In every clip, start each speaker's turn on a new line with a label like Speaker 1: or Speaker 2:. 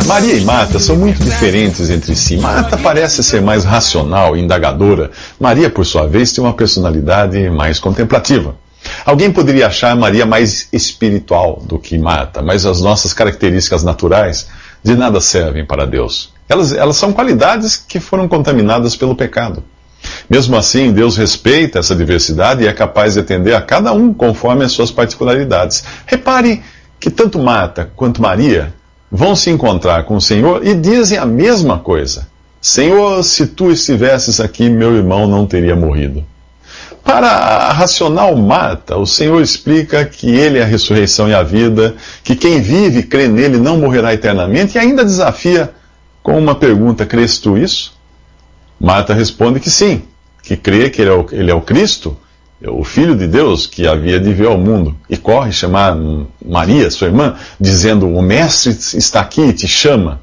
Speaker 1: Maria e Marta são muito diferentes entre si. Marta parece ser mais racional e indagadora. Maria, por sua vez, tem uma personalidade mais contemplativa. Alguém poderia achar Maria mais espiritual do que Marta, mas as nossas características naturais de nada servem para Deus. Elas são qualidades que foram contaminadas pelo pecado. Mesmo assim, Deus respeita essa diversidade e é capaz de atender a cada um conforme as suas particularidades. Repare que tanto Marta quanto Maria vão se encontrar com o Senhor e dizem a mesma coisa. Senhor, se tu estivesses aqui, meu irmão não teria morrido. Para a racional Marta, o Senhor explica que Ele é a ressurreição e a vida, que quem vive e crê nele não morrerá eternamente, e ainda desafia com uma pergunta: crês tu isso? Marta responde que sim, que crê que ele é o Cristo, o Filho de Deus que havia de vir ao mundo, e corre chamar Maria, sua irmã, dizendo: o Mestre está aqui e te chama.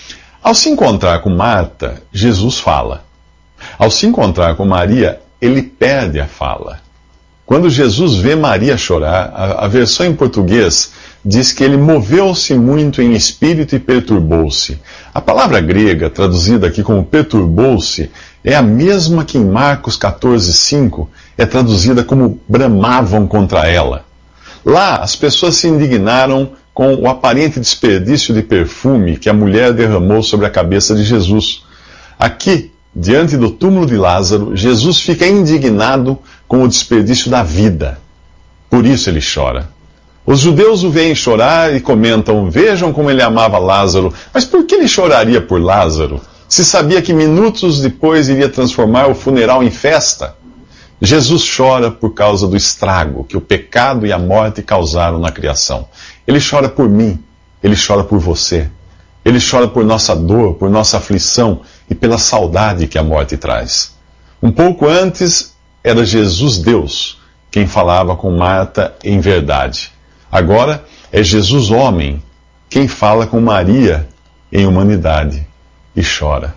Speaker 1: Ao se encontrar com Marta, Jesus fala. Ao se encontrar com Maria, ele perde a fala. Quando Jesus vê Maria chorar, a versão em português diz que ele moveu-se muito em espírito e perturbou-se. A palavra grega, traduzida aqui como perturbou-se, é a mesma que em Marcos 14:5 é traduzida como bramavam contra ela. Lá, as pessoas se indignaram com o aparente desperdício de perfume que a mulher derramou sobre a cabeça de Jesus. Aqui, diante do túmulo de Lázaro, Jesus fica indignado com o desperdício da vida. Por isso ele chora. Os judeus o veem chorar e comentam: vejam como ele amava Lázaro. Mas por que ele choraria por Lázaro, se sabia que minutos depois iria transformar o funeral em festa? Jesus chora por causa do estrago que o pecado e a morte causaram na criação. Ele chora por mim, ele chora por você. Ele chora por nossa dor, por nossa aflição e pela saudade que a morte traz. Um pouco antes, era Jesus Deus quem falava com Marta em verdade. Agora, é Jesus homem quem fala com Maria em humanidade e chora.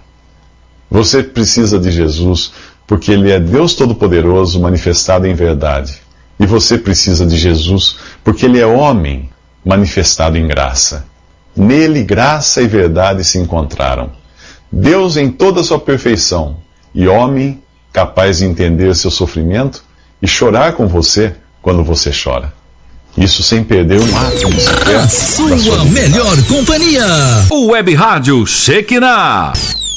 Speaker 1: Você precisa de Jesus porque Ele é Deus Todo-Poderoso manifestado em verdade. E você precisa de Jesus porque Ele é homem manifestado em graça. Nele, graça e verdade se encontraram. Deus em toda a sua perfeição e homem capaz de entender seu sofrimento e chorar com você quando você chora. Isso sem perder um átomo sequer
Speaker 2: a sua melhor companhia.
Speaker 3: O Web Rádio Shekinah.